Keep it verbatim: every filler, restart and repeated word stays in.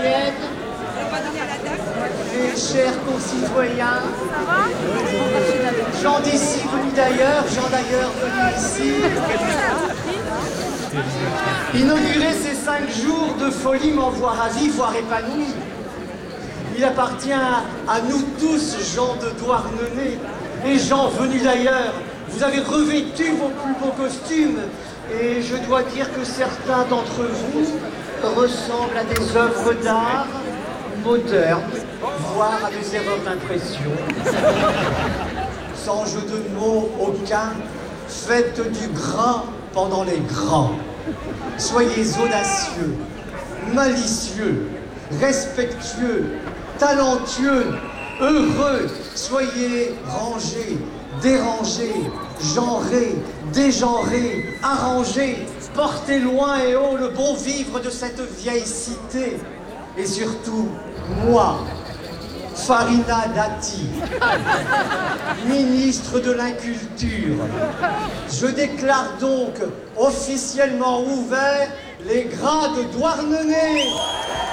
concitoyennes, mes chers concitoyens, gens d'ici venus d'ailleurs, gens d'ailleurs venus ici, inaugurer ces cinq jours de folie m'envoie ravi, voire épanoui. Il appartient à nous tous, gens de Douarnenez, et gens venus d'ailleurs. Vous avez revêtu vos plus beaux costumes, et je dois dire que certains d'entre vous ressemblent à des œuvres d'art modernes, voire à des erreurs d'impression. Sans jeu de mots aucun, faites du grain pendant les grands. Soyez audacieux, malicieux, respectueux, talentueux, heureux, soyez rangés, dérangés, genrés, dégenrés, arrangés, portez loin et haut le bon vivre de cette vieille cité. Et surtout, moi, Farina Dati, ministre de l'Inculture, je déclare donc officiellement ouvert les gras de Douarnenez.